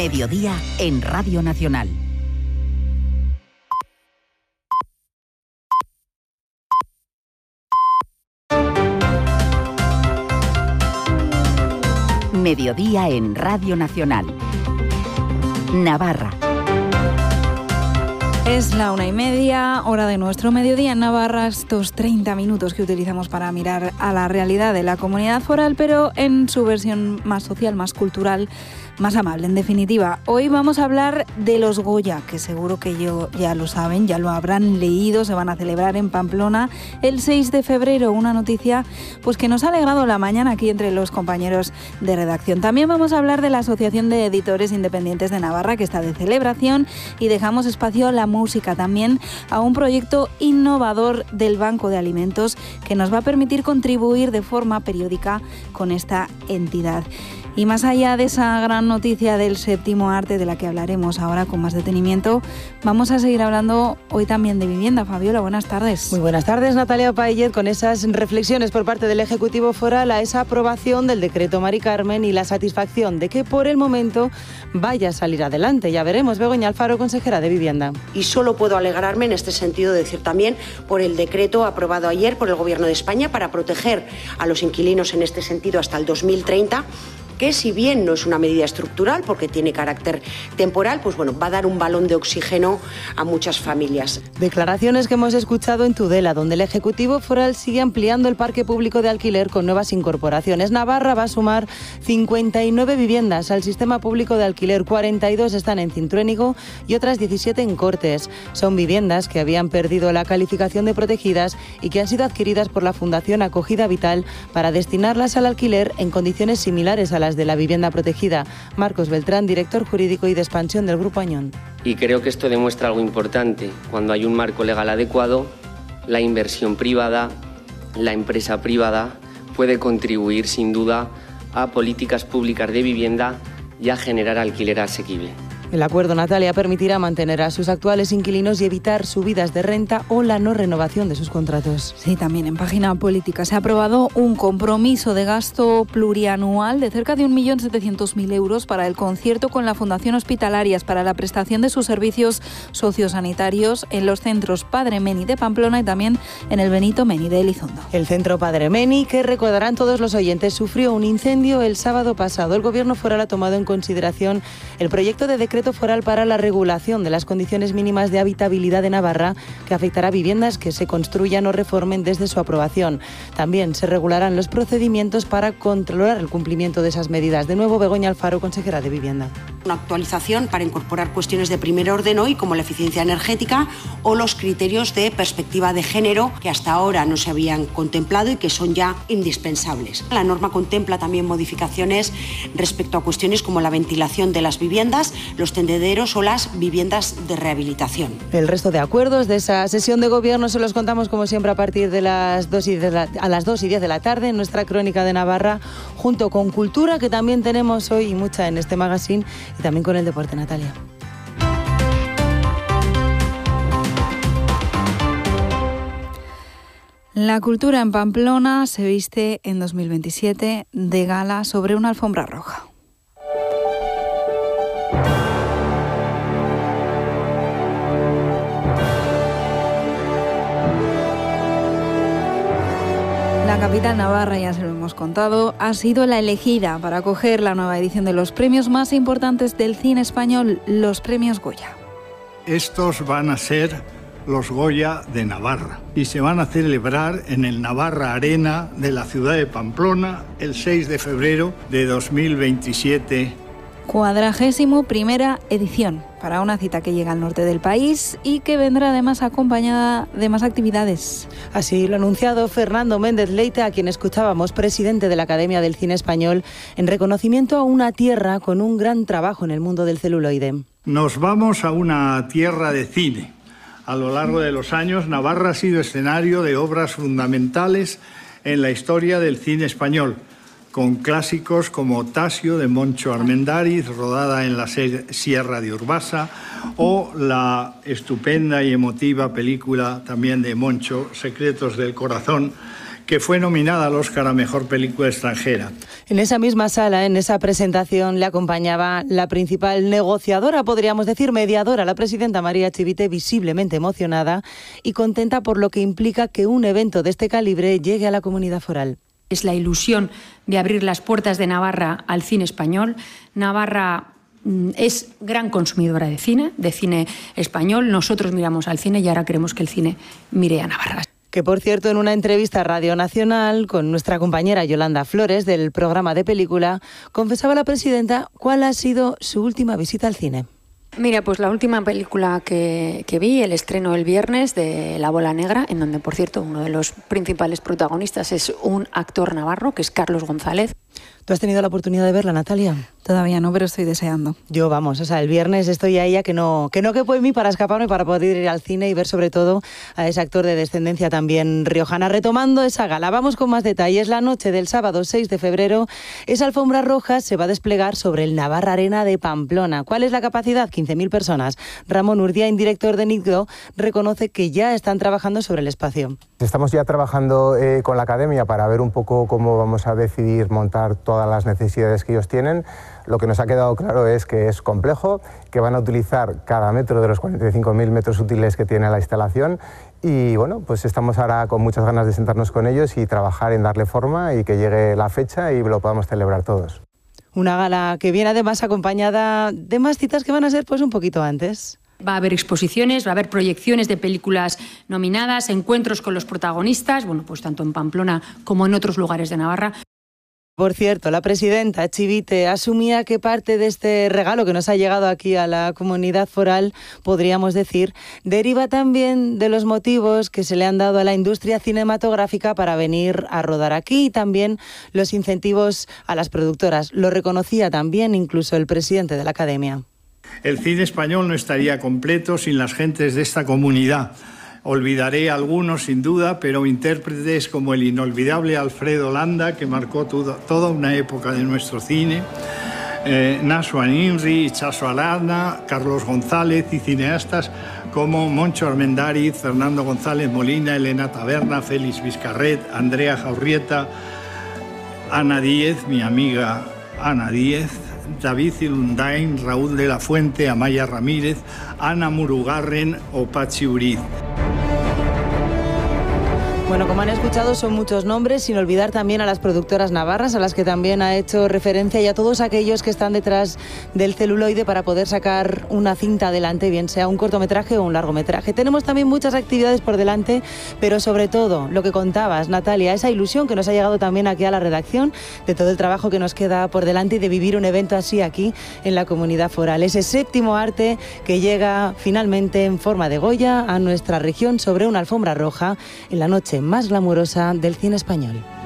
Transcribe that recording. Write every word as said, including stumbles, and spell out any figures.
Mediodía en Radio Nacional. Mediodía en Radio Nacional. Navarra. Es la una y media, hora de nuestro mediodía en Navarra, estos treinta minutos que utilizamos para mirar a la realidad de la comunidad foral, pero en su versión más social, más cultural, más amable, en definitiva. Hoy vamos a hablar de los Goya, que seguro que yo ya lo saben, ya lo habrán leído, se van a celebrar en Pamplona el seis de febrero, una noticia pues que nos ha alegrado la mañana aquí entre los compañeros de redacción. También vamos a hablar de la Asociación de Editores Independientes de Navarra, que está de celebración, y dejamos espacio a la música, también a un proyecto innovador del Banco de Alimentos que nos va a permitir contribuir de forma periódica con esta entidad. Y más allá de esa gran noticia del séptimo arte, de la que hablaremos ahora con más detenimiento, vamos a seguir hablando hoy también de vivienda. Fabiola, buenas tardes. Muy buenas tardes, Natalia Paillet, con esas reflexiones por parte del Ejecutivo Foral a esa aprobación del decreto Mari Carmen y la satisfacción de que por el momento vaya a salir adelante. Ya veremos. Begoña Alfaro, consejera de Vivienda. Y solo puedo alegrarme en este sentido de decir también por el decreto aprobado ayer por el Gobierno de España para proteger a los inquilinos en este sentido hasta el dos mil treinta, que si bien no es una medida estructural porque tiene carácter temporal, pues bueno, va a dar un balón de oxígeno a muchas familias. Declaraciones que hemos escuchado en Tudela, donde el Ejecutivo Foral sigue ampliando el parque público de alquiler con nuevas incorporaciones. Navarra va a sumar cincuenta y nueve viviendas al sistema público de alquiler, cuarenta y dos están en Cintruénigo y otras diecisiete en Cortes. Son viviendas que habían perdido la calificación de protegidas y que han sido adquiridas por la Fundación Acogida Vital para destinarlas al alquiler en condiciones similares a las de la vivienda protegida. Marcos Beltrán, director jurídico y de expansión del Grupo Añón. Y creo que esto demuestra algo importante. Cuando hay un marco legal adecuado, la inversión privada, la empresa privada puede contribuir sin duda a políticas públicas de vivienda y a generar alquiler asequible. El acuerdo, Natalia, permitirá mantener a sus actuales inquilinos y evitar subidas de renta o la no renovación de sus contratos. Sí, también en página política se ha aprobado un compromiso de gasto plurianual de cerca de un millón setecientos mil euros para el concierto con la Fundación Hospitalarias para la prestación de sus servicios sociosanitarios en los centros Padre Meni de Pamplona y también en el Benito Meni de Elizondo. El centro Padre Meni, que recordarán todos los oyentes, sufrió un incendio el sábado pasado. El Gobierno foral ha tomado en consideración el proyecto de decreto foral para la regulación de las condiciones mínimas de habitabilidad de Navarra, que afectará a viviendas que se construyan o reformen desde su aprobación. También se regularán los procedimientos para controlar el cumplimiento de esas medidas. De nuevo, Begoña Alfaro, consejera de Vivienda. Una actualización para incorporar cuestiones de primer orden hoy, como la eficiencia energética o los criterios de perspectiva de género, que hasta ahora no se habían contemplado y que son ya indispensables. La norma contempla también modificaciones respecto a cuestiones como la ventilación de las viviendas, los tendederos o las viviendas de rehabilitación. El resto de acuerdos de esa sesión de gobierno se los contamos como siempre a partir de las dos y diez de la, a las dos y diez de la tarde en nuestra crónica de Navarra, junto con Cultura, que también tenemos hoy y mucha en este magazine, y también con el deporte, Natalia. La cultura en Pamplona se viste en dos mil veintisiete de gala sobre una alfombra roja. La capital navarra, ya se lo hemos contado, ha sido la elegida para acoger la nueva edición de los premios más importantes del cine español, los premios Goya. Estos van a ser los Goya de Navarra y se van a celebrar en el Navarra Arena de la ciudad de Pamplona el seis de febrero de dos mil veintisiete. Cuadragésimo primera edición, para una cita que llega al norte del país y que vendrá además acompañada de más actividades. Así lo ha anunciado Fernando Méndez Leite, a quien escuchábamos, presidente de la Academia del Cine Español, en reconocimiento a una tierra con un gran trabajo en el mundo del celuloide. Nos vamos a una tierra de cine. A lo largo de los años, Navarra ha sido escenario de obras fundamentales en la historia del cine español, con clásicos como Tasio de Moncho Armendáriz, rodada en la Sierra de Urbasa, o la estupenda y emotiva película también de Moncho, Secretos del Corazón, que fue nominada al Oscar a Mejor Película Extranjera. En esa misma sala, en esa presentación, le acompañaba la principal negociadora, podríamos decir mediadora, la presidenta María Chivite, visiblemente emocionada y contenta por lo que implica que un evento de este calibre llegue a la comunidad foral. Es la ilusión de abrir las puertas de Navarra al cine español. Navarra es gran consumidora de cine, de cine español. Nosotros miramos al cine y ahora queremos que el cine mire a Navarra. Que, por cierto, en una entrevista a Radio Nacional con nuestra compañera Yolanda Flores del programa de película, confesaba la presidenta cuál ha sido su última visita al cine. Mira, pues la última película que, que vi, el estreno el viernes de La Bola Negra, en donde, por cierto, uno de los principales protagonistas es un actor navarro, que es Carlos González. ¿Tú has tenido la oportunidad de verla, Natalia? Todavía no, pero estoy deseando. Yo, vamos, o sea, el viernes estoy ahí ya que no, que no quepo en mí para escaparme, para poder ir al cine y ver sobre todo a ese actor de descendencia también riojana. Retomando esa gala, vamos con más detalles. La noche del sábado seis de febrero, esa alfombra roja se va a desplegar sobre el Navarra Arena de Pamplona. ¿Cuál es la capacidad? quince mil personas. Ramón Urdiain, director de NICDO, reconoce que ya están trabajando sobre el espacio. Estamos ya trabajando eh, con la academia para ver un poco cómo vamos a decidir montar todas las necesidades que ellos tienen. Lo que nos ha quedado claro es que es complejo, que van a utilizar cada metro de los cuarenta y cinco mil metros útiles que tiene la instalación y bueno, pues estamos ahora con muchas ganas de sentarnos con ellos y trabajar en darle forma y que llegue la fecha y lo podamos celebrar todos. Una gala que viene además acompañada de más citas que van a ser pues un poquito antes. Va a haber exposiciones, va a haber proyecciones de películas nominadas, encuentros con los protagonistas, bueno, pues tanto en Pamplona como en otros lugares de Navarra. Por cierto, la presidenta Chivite asumía que parte de este regalo que nos ha llegado aquí a la comunidad foral, podríamos decir, deriva también de los motivos que se le han dado a la industria cinematográfica para venir a rodar aquí y también los incentivos a las productoras. Lo reconocía también incluso el presidente de la Academia. El cine español no estaría completo sin las gentes de esta comunidad. Olvidaré algunos sin duda, pero intérpretes como el inolvidable Alfredo Landa, que marcó todo, toda una época de nuestro cine, eh, Nasuan Inri, Chaso Arana, Carlos González y cineastas como Moncho Armendáriz, Fernando González Molina, Elena Taberna, Félix Vizcarret, Andrea Jaurrieta, Ana Díez, mi amiga Ana Díez, David Ilundain, Raúl de la Fuente, Amaya Ramírez, Ana Murugarren o Pachi Uriz. Bueno, como han escuchado, son muchos nombres, sin olvidar también a las productoras navarras, a las que también ha hecho referencia, y a todos aquellos que están detrás del celuloide para poder sacar una cinta adelante, bien sea un cortometraje o un largometraje. Tenemos también muchas actividades por delante, pero sobre todo, lo que contabas, Natalia, esa ilusión que nos ha llegado también aquí a la redacción, de todo el trabajo que nos queda por delante y de vivir un evento así aquí en la comunidad foral. Ese séptimo arte que llega finalmente en forma de Goya a nuestra región sobre una alfombra roja en la noche más glamurosa del cine español.